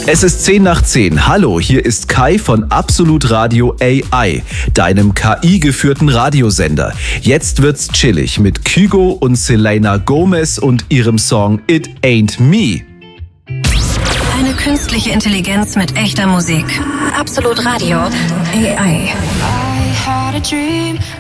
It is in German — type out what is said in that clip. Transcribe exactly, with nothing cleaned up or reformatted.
Es ist zehn nach zehn. Hallo, hier ist Kai von Absolut Radio A I, deinem K I-geführten Radiosender. Jetzt wird's chillig mit Kygo und Selena Gomez und ihrem Song It Ain't Me. Eine künstliche Intelligenz mit echter Musik. Absolut Radio A I. I had a dream.